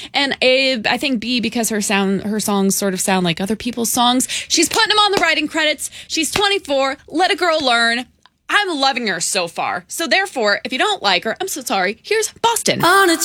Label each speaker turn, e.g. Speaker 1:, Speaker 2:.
Speaker 1: And I think B, because her songs sort of sound like other people's songs. She's putting them on the writing credits. She's 24. Let a girl learn. I'm loving her so far. So therefore, if you don't like her, I'm so sorry. Here's Boston.
Speaker 2: On a